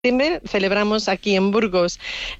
celebramos aquí en Burgos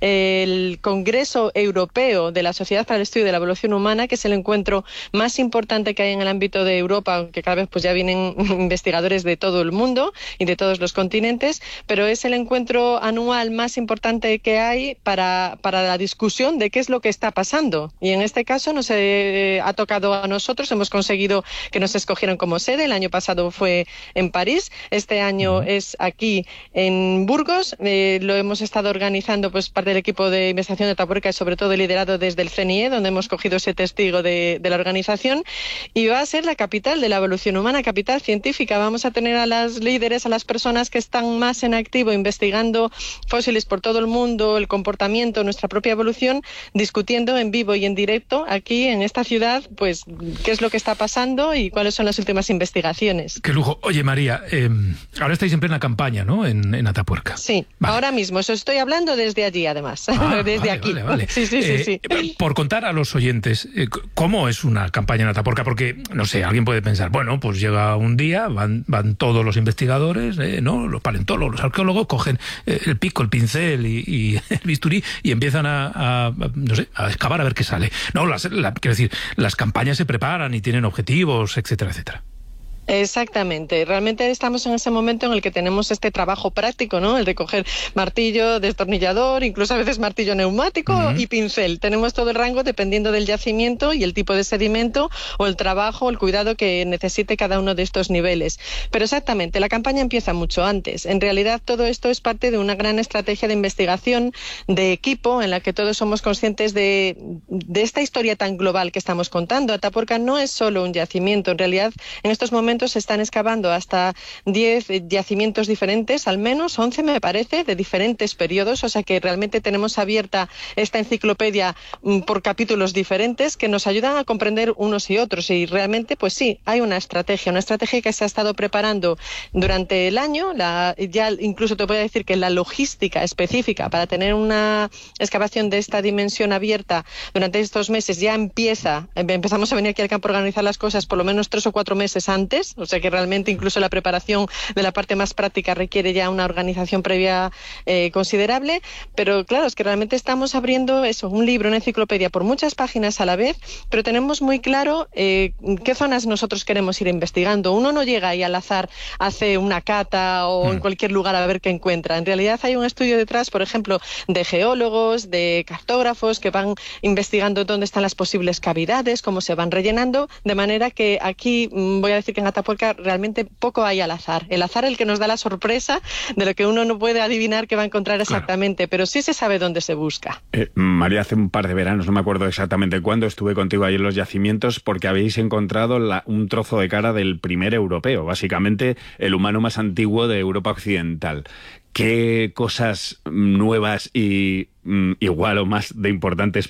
el Congreso Europeo de la Sociedad para el Estudio de la Evolución Humana, que es el encuentro más importante que hay en el ámbito de Europa, aunque cada vez pues ya vienen investigadores de todo el mundo y de todos los continentes, pero es el encuentro anual más importante que hay para la discusión de qué es lo que está pasando. Y en este caso nos ha tocado a nosotros, hemos conseguido que nos escogieran como sede. El año pasado fue en París, este año es aquí en Burgos. Lo hemos estado organizando pues parte del equipo de investigación de Atapuerca y sobre todo liderado desde el CNIE, donde hemos cogido ese testigo de la organización, y va a ser la capital de la evolución humana, capital científica. Vamos a tener a las líderes, a las personas que están más en activo investigando fósiles por todo el mundo, el comportamiento, nuestra propia evolución, discutiendo en vivo y en directo aquí en esta ciudad pues qué es lo que está pasando y cuáles son las últimas investigaciones. ¡Qué lujo! Oye, María, ahora estáis en plena campaña, ¿no?, en Atapuerca. Sí, vale. Ahora mismo, eso estoy hablando desde allí, además, desde aquí. Vale. Sí. Por contar a los oyentes, ¿cómo es una campaña en Atapuerca? Porque, no sé, alguien puede pensar, bueno, pues llega un día, van todos los investigadores, ¿no?, los paleontólogos, los arqueólogos, cogen el pico, el pincel y el bisturí y empiezan a excavar a ver qué sale. No, quiero decir, las campañas se preparan y tienen objetivos, etcétera, etcétera. Exactamente. Realmente estamos en ese momento en el que tenemos este trabajo práctico, ¿no? El de coger martillo, destornillador, incluso a veces martillo neumático y pincel. Tenemos todo el rango dependiendo del yacimiento y el tipo de sedimento o el trabajo, el cuidado que necesite cada uno de estos niveles. Pero exactamente, la campaña empieza mucho antes. En realidad todo esto es parte de una gran estrategia de investigación de equipo en la que todos somos conscientes de esta historia tan global que estamos contando. Atapuerca no es solo un yacimiento. En realidad, en estos momentos se están excavando hasta 10 yacimientos diferentes, al menos 11 me parece, de diferentes periodos, o sea que realmente tenemos abierta esta enciclopedia por capítulos diferentes que nos ayudan a comprender unos y otros, y realmente pues sí, hay una estrategia que se ha estado preparando durante el año. Ya incluso te voy a decir que la logística específica para tener una excavación de esta dimensión abierta durante estos meses ya empezamos a venir aquí al campo a organizar las cosas por lo menos 3 o 4 meses antes. O sea que realmente incluso la preparación de la parte más práctica requiere ya una organización previa considerable, pero claro, es que realmente estamos abriendo un libro, una enciclopedia por muchas páginas a la vez, pero tenemos muy claro qué zonas nosotros queremos ir investigando. Uno no llega y al azar hace una cata o en cualquier lugar a ver qué encuentra. En realidad hay un estudio detrás, por ejemplo, de geólogos, de cartógrafos que van investigando dónde están las posibles cavidades, cómo se van rellenando, de manera que aquí voy a decir que en Atapuerca realmente poco hay al azar. El azar es el que nos da la sorpresa de lo que uno no puede adivinar que va a encontrar exactamente, pero sí se sabe dónde se busca. María, hace un par de veranos, no me acuerdo exactamente cuándo, estuve contigo ahí en los yacimientos porque habéis encontrado un trozo de cara del primer europeo, básicamente el humano más antiguo de Europa Occidental. ¿Qué cosas nuevas y igual o más de importantes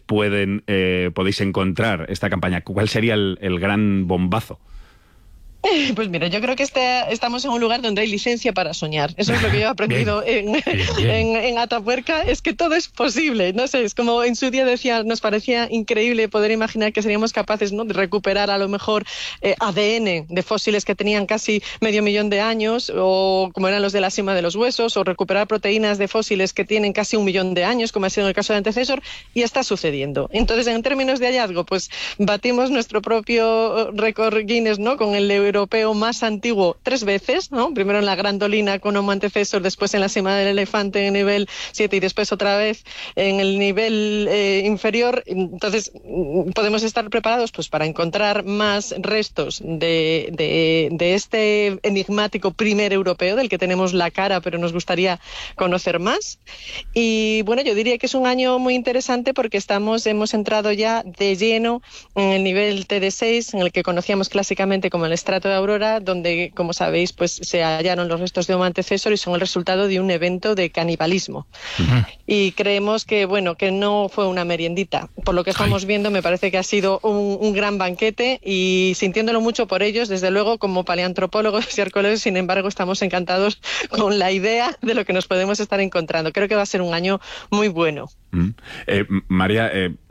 podéis encontrar esta campaña? ¿Cuál sería el gran bombazo? Pues mira, yo creo que estamos en un lugar donde hay licencia para soñar. Eso es lo que yo he aprendido en Atapuerca, es que todo es posible. No sé, es como en su día decía, nos parecía increíble poder imaginar que seríamos capaces, ¿no?, de recuperar a lo mejor ADN de fósiles que tenían casi 500.000 de años, o como eran los de la cima de los huesos, o recuperar proteínas de fósiles que tienen casi 1.000.000 de años, como ha sido en el caso de antecesor, y está sucediendo. Entonces, en términos de hallazgo, pues batimos nuestro propio récord Guinness, ¿no?, con el europeo más antiguo 3 veces, ¿no? Primero en la Gran Dolina con Homo antecesor, después en la cima del elefante en nivel 7 y después otra vez en el nivel inferior. Entonces podemos estar preparados pues para encontrar más restos de este enigmático primer europeo del que tenemos la cara, pero nos gustaría conocer más. Y bueno, yo diría que es un año muy interesante porque hemos entrado ya de lleno en el nivel TD6, en el que conocíamos clásicamente como el estrato de Aurora, donde, como sabéis, pues se hallaron los restos de Homo antecesor y son el resultado de un evento de canibalismo. Y creemos que, bueno, que no fue una meriendita. Por lo que estamos viendo, me parece que ha sido un gran banquete, y sintiéndolo mucho por ellos, desde luego, como paleantropólogos y arqueólogos, sin embargo, estamos encantados con la idea de lo que nos podemos estar encontrando. Creo que va a ser un año muy bueno. María,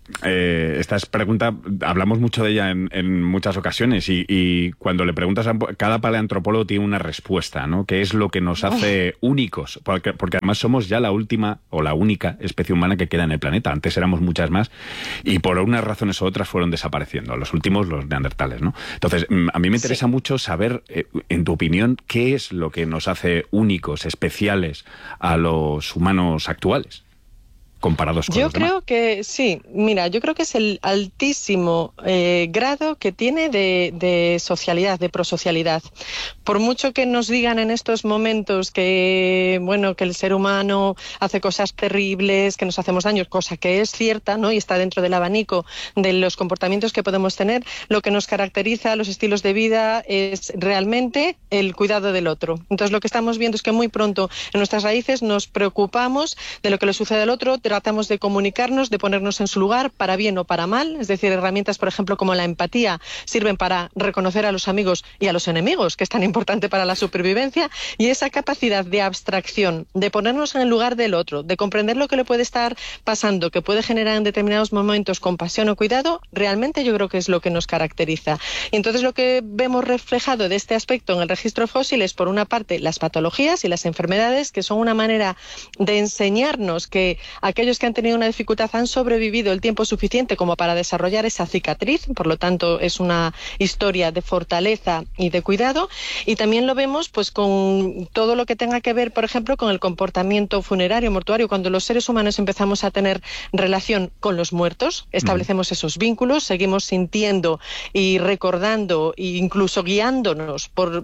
esta pregunta, hablamos mucho de ella en muchas ocasiones y cuando le preguntas cada paleantropólogo tiene una respuesta, ¿no? ¿Qué es lo que nos hace únicos? Porque además somos ya la última o la única especie humana que queda en el planeta. Antes éramos muchas más y por unas razones u otras fueron desapareciendo. Los últimos, los neandertales, ¿no? Entonces, a mí me interesa mucho saber, en tu opinión, qué es lo que nos hace únicos, especiales a los humanos actuales, comparados con los demás. Yo creo que sí, mira, yo creo que es el altísimo grado que tiene de socialidad, de prosocialidad. Por mucho que nos digan en estos momentos que, bueno, que el ser humano hace cosas terribles, que nos hacemos daño, cosa que es cierta, ¿no? Y está dentro del abanico de los comportamientos que podemos tener, lo que nos caracteriza, los estilos de vida, es realmente el cuidado del otro. Entonces, lo que estamos viendo es que muy pronto en nuestras raíces nos preocupamos de lo que le sucede al otro, tratamos de comunicarnos, de ponernos en su lugar, para bien o para mal. Es decir, herramientas, por ejemplo, como la empatía, sirven para reconocer a los amigos y a los enemigos, que es tan importante para la supervivencia, y esa capacidad de abstracción, de ponernos en el lugar del otro, de comprender lo que le puede estar pasando, que puede generar en determinados momentos compasión o cuidado, realmente yo creo que es lo que nos caracteriza. Y entonces lo que vemos reflejado de este aspecto en el registro fósil es, por una parte, las patologías y las enfermedades, que son una manera de enseñarnos que aquellos que han tenido una dificultad han sobrevivido el tiempo suficiente como para desarrollar esa cicatriz, por lo tanto es una historia de fortaleza y de cuidado. Y también lo vemos pues con todo lo que tenga que ver, por ejemplo, con el comportamiento funerario, mortuario. Cuando los seres humanos empezamos a tener relación con los muertos, establecemos esos vínculos, seguimos sintiendo y recordando e incluso guiándonos por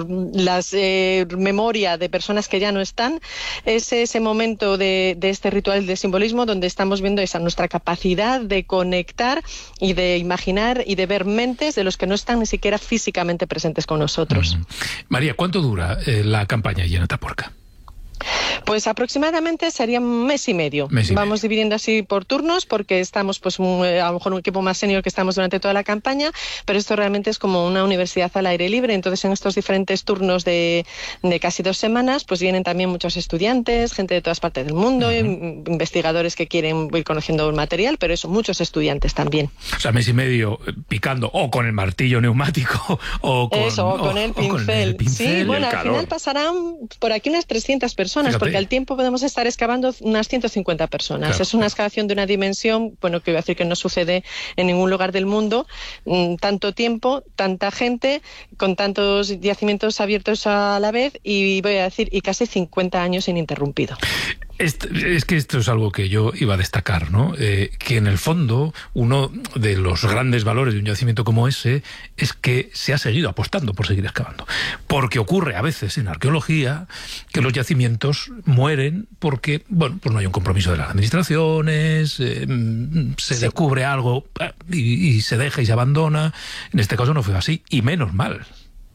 las memoria de personas que ya no están. Es ese momento de este ritual de simbolismo donde estamos viendo esa nuestra capacidad de conectar y de imaginar y de ver mentes de los que no están ni siquiera físicamente presentes con nosotros. María, ¿cuánto dura la campaña allí en Atapuerca? Pues aproximadamente sería un mes y medio. Vamos dividiendo así por turnos porque estamos pues a lo mejor un equipo más senior que estamos durante toda la campaña, pero esto realmente es como una universidad al aire libre. Entonces en estos diferentes turnos de casi 2 semanas pues vienen también muchos estudiantes, gente de todas partes del mundo, investigadores que quieren ir conociendo el material, pero eso, muchos estudiantes también. O sea, mes y medio picando o con el martillo neumático o con el pincel. Sí, bueno, al final pasarán por aquí unas 300 personas. Fíjate. Porque al tiempo podemos estar excavando unas 150 personas. Claro, es una excavación de una dimensión, bueno, que voy a decir que no sucede en ningún lugar del mundo. Tanto tiempo, tanta gente, con tantos yacimientos abiertos a la vez y voy a decir, y casi 50 años ininterrumpido. Es que esto es algo que yo iba a destacar, ¿no? Que en el fondo uno de los grandes valores de un yacimiento como ese es que se ha seguido apostando por seguir excavando. Porque ocurre a veces en arqueología que los yacimientos mueren porque, bueno, pues no hay un compromiso de las administraciones, se descubre algo y se deja y se abandona. En este caso no fue así, y menos mal.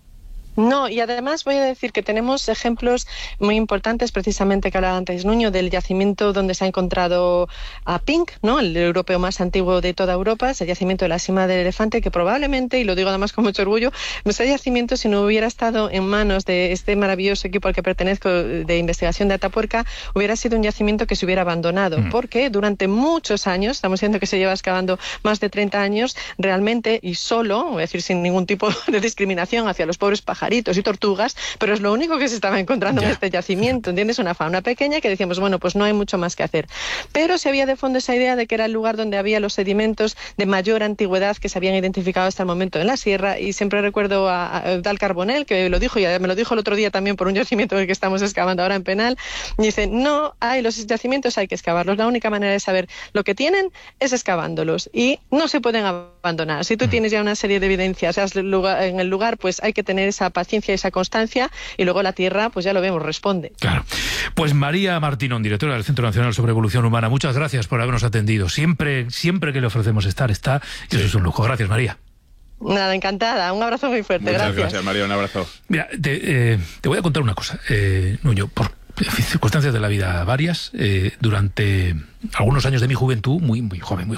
No, y además voy a decir que tenemos ejemplos muy importantes, precisamente que hablaba antes Nuño, del yacimiento donde se ha encontrado a Pink, ¿no? El europeo más antiguo de toda Europa, es el yacimiento de la Sima del Elefante, que probablemente, y lo digo además con mucho orgullo, ese yacimiento, si no hubiera estado en manos de este maravilloso equipo al que pertenezco de investigación de Atapuerca, hubiera sido un yacimiento que se hubiera abandonado, porque durante muchos años, estamos viendo que se lleva excavando más de 30 años, realmente, y solo, voy a decir sin ningún tipo de discriminación hacia los pobres pajaritos y tortugas, pero es lo único que se estaba encontrando en este yacimiento, ¿entiendes? Una fauna pequeña que decíamos, bueno, pues no hay mucho más que hacer. Pero se había de fondo esa idea de que era el lugar donde había los sedimentos de mayor antigüedad que se habían identificado hasta el momento en la sierra, y siempre recuerdo a Eudald Carbonell, que lo dijo, y me lo dijo el otro día también por un yacimiento en el que estamos excavando ahora en Penal, y dice, no hay los yacimientos, hay que excavarlos. La única manera de saber lo que tienen es excavándolos, y no se pueden abandonar. Si tú tienes ya una serie de evidencias en el lugar, pues hay que tener esa paciencia y esa constancia, y luego la tierra, pues ya lo vemos, responde. Claro. Pues María Martínón, directora del Centro Nacional sobre Evolución Humana, muchas gracias por habernos atendido. Siempre que le ofrecemos estar, está, y eso es un lujo. Gracias, María. Nada, encantada. Un abrazo muy fuerte. Muchas gracias, María. Un abrazo. Mira, te voy a contar una cosa, Nuño, por circunstancias de la vida varias, durante algunos años de mi juventud, muy joven,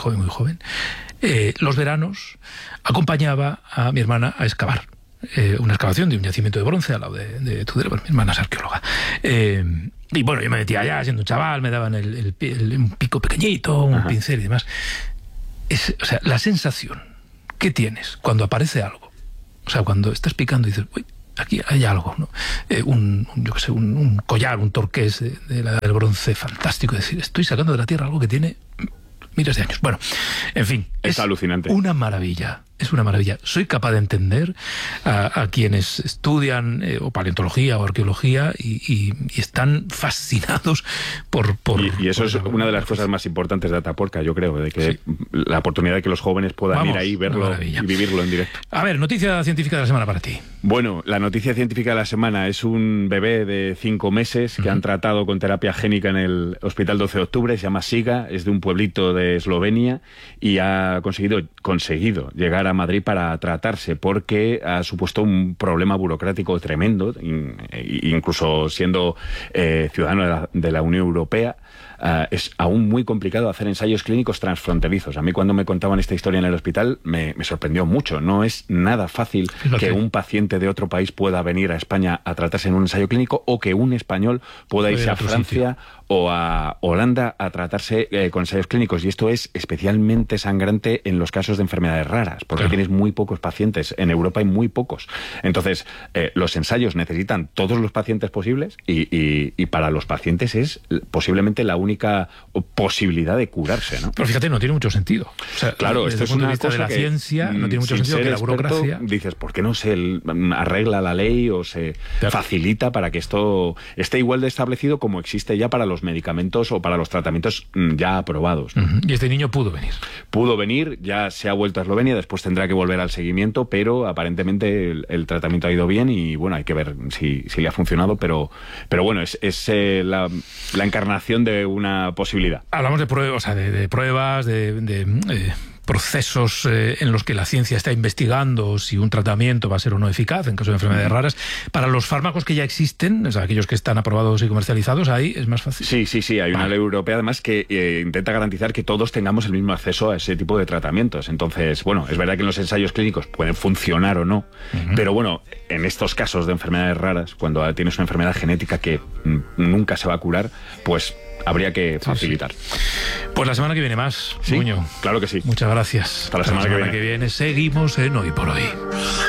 los veranos acompañaba a mi hermana a excavar. Una excavación de un yacimiento de bronce al lado de Tudela. Bueno, mi hermana es arqueóloga. Y bueno, yo me metía allá siendo un chaval, me daban un pico pequeñito, un pincel y demás. o sea, la sensación que tienes cuando aparece algo, o sea, cuando estás picando y dices, uy, aquí hay algo, ¿no? Yo qué sé, un collar, un torqués de la edad del bronce fantástico, es decir, estoy sacando de la tierra algo que tiene miles de años. Bueno, en fin, es alucinante. Una maravilla. Es una maravilla. Soy capaz de entender a quienes estudian o paleontología o arqueología y están fascinados por y eso es una de las cosas más importantes de Atapuerca, yo creo, de que la oportunidad de que los jóvenes puedan ir ahí, verlo y vivirlo en directo. A ver, noticia científica de la semana para ti. Bueno, la noticia científica de la semana es un bebé de 5 meses que han tratado con terapia génica en el Hospital 12 de Octubre, se llama Siga, es de un pueblito de Eslovenia y ha conseguido llegar a Madrid para tratarse porque ha supuesto un problema burocrático tremendo, incluso siendo ciudadano de la Unión Europea. Es aún muy complicado hacer ensayos clínicos transfronterizos. A mí cuando me contaban esta historia en el hospital me sorprendió mucho. No es nada fácil que un paciente de otro país pueda venir a España a tratarse en un ensayo clínico o que un español pueda irse a Francia o a Holanda a tratarse con ensayos clínicos. Y esto es especialmente sangrante en los casos de enfermedades raras, porque tienes muy pocos pacientes. En Europa hay muy pocos. Entonces, los ensayos necesitan todos los pacientes posibles y para los pacientes es posiblemente la única posibilidad de curarse, ¿no? Pero fíjate, no tiene mucho sentido. O sea, claro, esto es una cosa de la ciencia, no tiene mucho sentido que la burocracia... Dices, ¿por qué no se arregla la ley o se facilita para que esto esté igual de establecido como existe ya para los medicamentos o para los tratamientos ya aprobados, ¿no? Y este niño pudo venir. Pudo venir, ya se ha vuelto a Eslovenia, después tendrá que volver al seguimiento, pero aparentemente el tratamiento ha ido bien y bueno, hay que ver si le ha funcionado, pero bueno, es la encarnación de una posibilidad. Hablamos de pruebas, de pruebas, de procesos en los que la ciencia está investigando si un tratamiento va a ser o no eficaz en caso de enfermedades raras. Para los fármacos que ya existen, o sea, aquellos que están aprobados y comercializados, ahí es más fácil. Sí, hay una ley europea además que intenta garantizar que todos tengamos el mismo acceso a ese tipo de tratamientos. Entonces, bueno, es verdad que en los ensayos clínicos pueden funcionar o no, pero bueno, en estos casos de enfermedades raras, cuando tienes una enfermedad genética que nunca se va a curar, pues habría que facilitar. Pues la semana que viene más, ¿Sí? Nuño. Claro que sí. Muchas gracias. Hasta la semana que viene. Seguimos en Hoy por Hoy.